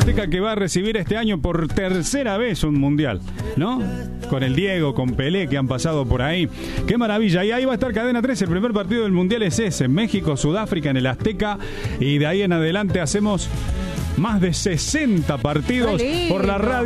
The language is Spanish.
Azteca, que va a recibir este año por tercera vez un mundial, ¿no? Con el Diego, con Pelé, que han pasado por ahí. ¡Qué maravilla! Y ahí va a estar Cadena 3. El primer partido del mundial es ese: México, Sudáfrica, en el Azteca. Y de ahí en adelante hacemos más de 60 partidos por la radio.